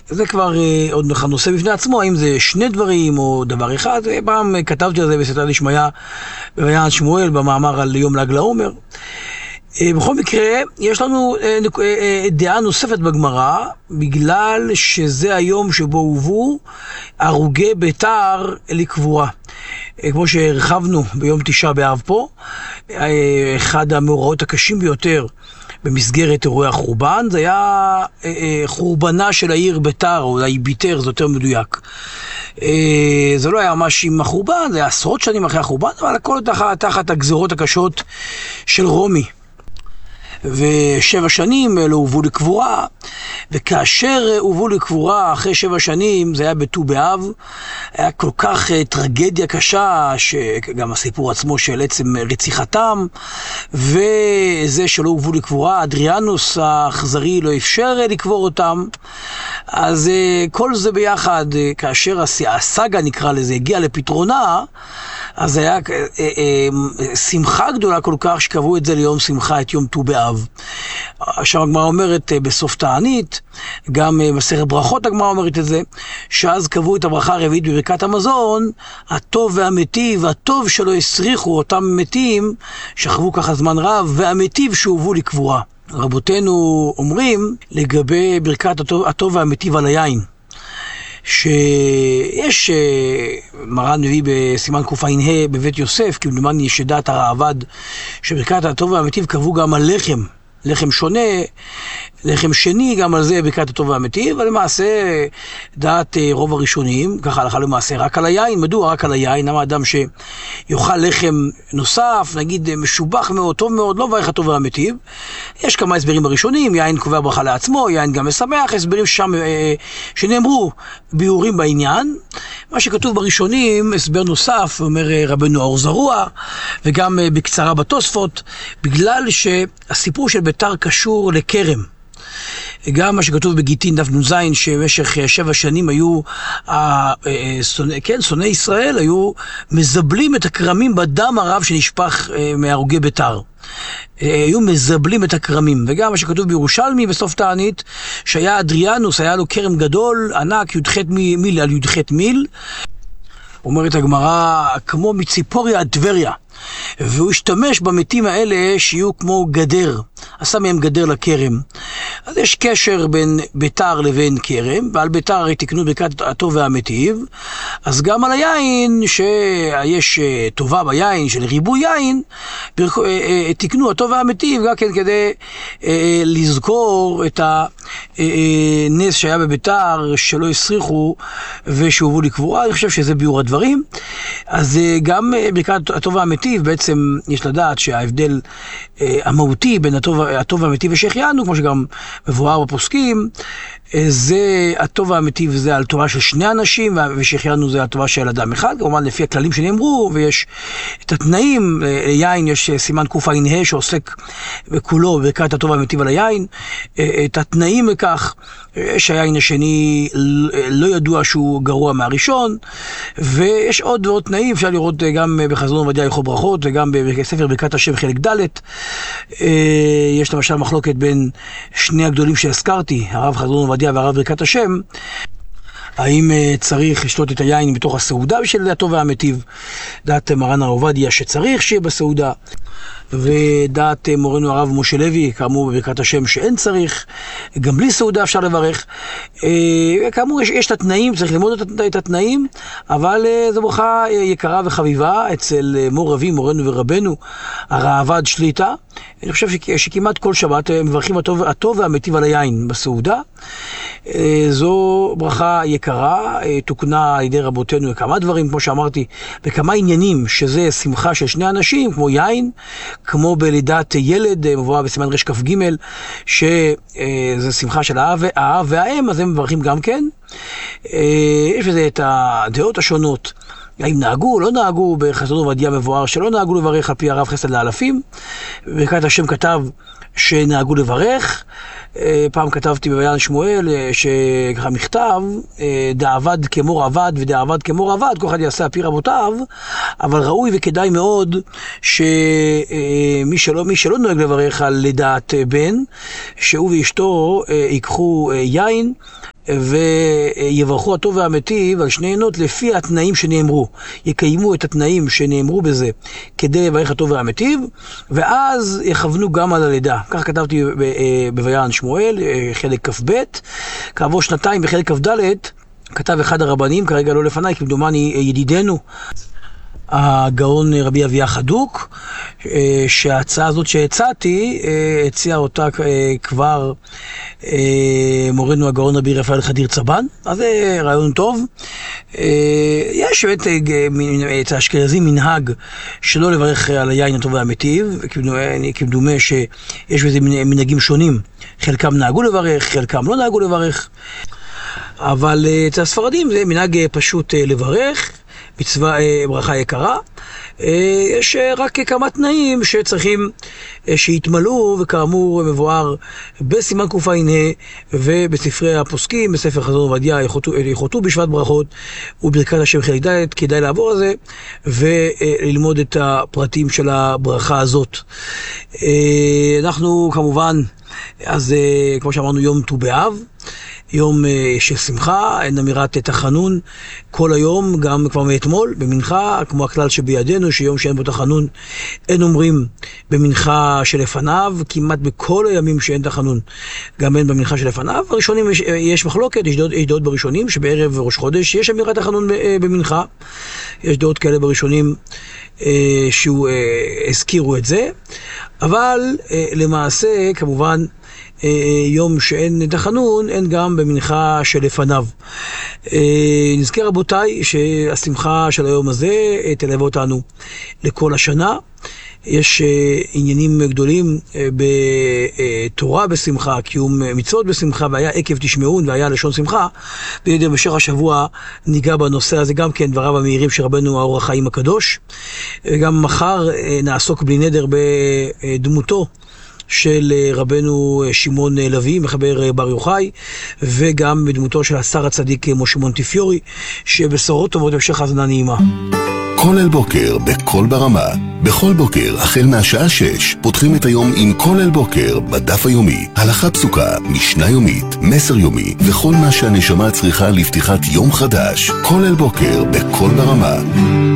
זה כבר עוד נושא בפני עצמו, האם זה שני דברים או דבר אחד. פעם כתבתי על זה בסייעתא דשמיא במעיין שמואל במאמר על יום ל"ג בעומר. בכל מקרה, יש לנו דעה נוספת בגמרא, בגלל שזה היום שבו הובאו הרוגי ביתר לקבורה. כמו שהרחבנו ביום תשעה באב פה, אחד המאורעות הקשים ביותר במסגרת אירועי החורבן, זה היה חורבנה של העיר ביתר, או אולי ביתר, זה יותר מדויק. זה לא היה ממש עם החורבן, זה היה עשרות שנים אחרי החורבן, אבל הכל תחת הגזירות הקשות של רומי. ו7 שנים לא הובאו לקבורה, וכאשר הובאו לקבורה אחרי 7 שנים, זה היה בט"ו באב, היה כל כך טרגדיה קשה, שגם הסיפור עצמו של עצם רציחתם, וזה שלא הובאו לקבורה, אדריאנוס האכזרי לא אפשר לקבור אותם. אז כל זה ביחד, כאשר הסאגה נקרא לזה, הגיע לפתרונה, אז היה שמחה גדולה כל כך שקבעו את זה ליום שמחה, את יום ט"ו באב. עכשיו הגמרא אומרת בסוף תענית, גם מסכת ברכות הגמרא אומרת את זה, שאז קבעו את הברכה הרביעית בברכת המזון, הטוב והמטיב, הטוב שלא הסריחו אותם מתים, שכבו ככה זמן רב, והמטיב שהובאו לקבורה. רבותינו אומרים לגבי ברכת הטוב והמטיב על היין, שיש מרן מביא בסימן קע"ה בבית יוסף, כי מדומני שדעת הראב"ד, שברכת הטוב והמטיב קבעו גם על לחם, לחם שונה, לחם שני, גם על זה ברכת הטוב והמטיב, אבל למעשה דעת רוב הראשונים, ככה הלכה למעשה רק על היין. מדוע רק על היין? למה אדם שיאכל לחם נוסף, נגיד משובח מאוד, טוב מאוד, לא מברך הטוב והמטיב? יש כמה הסברים הראשונים, יין קובע ברכה לעצמו, יין גם משמח, הסברים שם שנאמרו ביאורים בעניין. מה שכתוב בראשונים, הסבר נוסף, אומר רבנו האור זרוע, וגם בקצרה בתוספות, בגלל שהסיפור של ביתר קשור לכרם. גם מה שכתוב בגיטין דף נ"ז, שבמשך 7 שנים היו, שונאי ישראל היו מזבלים את הכרמים בדם הרב שנשפך מהרוגי ביתר. היו מזבלים את הכרמים. וגם מה שכתוב בירושלמי בסוף תענית, שהיה אדריאנוס, היה לו כרם גדול, ענק, י"ח מיל על י"ח מיל. אומרת הגמרא, כמו מציפוריה עד טבריה. והוא השתמש במתים האלה שיהיו כמו גדר, עשה מהם גדר לכרם. אז יש קשר בין ביתר לבין כרם, ועל ביתר הרי תקנו ברכת הטוב והמטיב, אז גם על היין, שיש טובה ביין של ריבוי יין, תקנו הטוב והמטיב, גם כן כדי לזכור את הנס שהיה בביתר, שלא הסריחו ושהובאו לקבורה. אני חושב שזה ביאור הדברים. אז גם ברכת הטוב והמטיב, בעצם יש לדעת שההבדל המהותי בין הטוב והמטיב ושהחיינו, כמו שגם מבואר בפוסקים, זה הטוב והמטיב זה על טובה של 2 אנשים, ושהחיינו זה הטובה של אדם אחד, כמובן לפי הכללים שנאמרו, ויש את התנאים. יין יש סימן קע"ה שעוסק בכולו בברכת הטוב והמטיב על היין, את התנאים לכך, שהיין השני לא ידוע שהוא גרוע מהראשון, ויש עוד ועוד תנאים, אפשר לראות גם בחזון עובדיה הלכות ברכות, וגם בספר ברכת השם חלק ד'. יש למשל מחלוקת בין שני הגדולים שהזכרתי, הרב חזון עובדיה והרב ברכת השם, האם צריך לשתות את היין בתוך הסעודה בשביל הטוב והמטיב. דעת מרן הרב עובדיה שצריך שיהיה בסעודה, ודעת מורנו הרב משה לוי, כאמור בברכת השם שאין צריך, גם בלי סעודה אפשר לברך. כאמור יש את התנאים, צריך ללמוד את התנאים, אבל זו ברכה יקרה וחביבה אצל מור רבי, מורנו ורבנו הראב"ד שליטה. אני חושב שכמעט כל שבת מברכים הטוב והמטיב על היין בסעודה. זו ברכה יקרה, תוקנה על ידי רבותינו כמה דברים, כמו שאמרתי, בכמה עניינים, שזה שמחה של 2 אנשים, כמו יין, כמו בלידת ילד, מבואה בסימן רשכ"ג, שזה שמחה של האב והאם, אז הם מברכים גם כן. יש בזה את הדעות השונות, האם נהגו או לא נהגו. בחזון עובדיה מבואר שלא נהגו לברך על פי הרב חסד לאלפים. ברכת השם כתב שנהגו לברך. פעם כתבתי במעיין שמואל שככה מכתב, דעבד כמו עבד ודעבד כמו עבד, כל אחד יעשה פי רבותיו, אבל ראוי וכדאי מאוד שמי שלא נוהג לברך על לידת בן, שהוא ואשתו ייקחו יין ויברכו הטוב והמיטיב על שני עינות לפי התנאים שנאמרו. יקיימו את התנאים שנאמרו בזה כדי לברך הטוב והמיטיב, ואז יכוונו גם על הלידה. כך כתבתי בויען שמואל, חלק כ"ב. כעבור שנתיים בחלק כ"ד, כתב אחד הרבנים, כרגע לא לפניי, כמדומני ידידנו, הגאון רבי אביה חדוק, שההצעה הזאת שהצעתי, הציע אותה כבר מורנו הגאון רבי רפאל חדיר צבן, אז זה רעיון טוב. יש באמת את האשכנזים מנהג שלא לברך על היין הטוב והמיטיב, כמדומה שיש בזה מנהגים שונים, חלקם נהגו לברך, חלקם לא נהגו לברך, אבל את הספרדים זה מנהג פשוט לברך, מצווה ברכה יקרה. יש רק כמה תנאים שצריכים שיתמלאו, וכאמור מבואר בסימן קע"ה ובספרי הפוסקים, בספר חזון עובדיה, יכותו בשבט ברכות וברכת השם חלק ד'. כדאי לעבור על זה וללמוד את הפרטים של הברכה הזאת. אנחנו כמובן, אז כמו שאמרנו, יום ט"ו באב, יום של שמחה, אין אמירת תחנון כל היום, גם כבר מאתמול במנחה, כמו הכלל שבידינו, שיום שאין בו תחנון אין אומרים במנחה שלפניו, כמעט בכל הימים שאין תחנון גם אין במנחה שלפניו. הראשונים יש מחלוקת, יש דעות בראשונים שבערב ראש חודש יש אמירת תחנון במנחה, יש דעות כאלה בראשונים שהוא הזכירו את זה, אבל למעשה כמובן יום שאין תחנון, אין גם במנחה שלפניו. נזכר רבותיי שהשמחה של היום הזה תלווה אותנו לכל השנה. יש עניינים גדולים בתורה בשמחה, קיום מצוות בשמחה, והיה עקב תשמעון והיה לשון שמחה. במשך השבוע ניגע בנושא הזה גם כן, דבריו המהירים של רבנו האור החיים הקדוש. גם מחר נעסוק בלי נדר בדמותו של רבנו שמעון לוי, מחבר בר יוחאי, וגם בדמותו של השר הצדיק משה מונטיפיורי, שבשורות טובות המשך האזנה נעימה. כל אל בוקר בכל ברמה. בכל בוקר החל מהשעה 6 פותחים את היום עם כל אל בוקר בדף היומי, הלכה פסוקה, משנה יומית, מסר יומי וכל מה שהנשמה צריכה לפתיחת יום חדש. כל אל בוקר בכל ברמה.